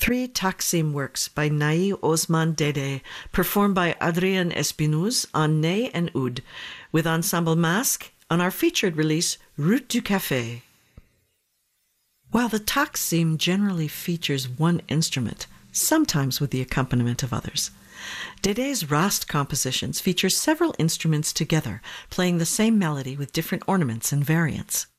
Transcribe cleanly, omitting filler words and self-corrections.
Three Taksim works by Nai Osman Dede, performed by Adrien Espinouse on ney and oud, with Ensemble Masque on our featured release, Route du Café. While the Taksim generally features one instrument, sometimes with the accompaniment of others, Dede's Rast compositions feature several instruments together, playing the same melody with different ornaments and variants.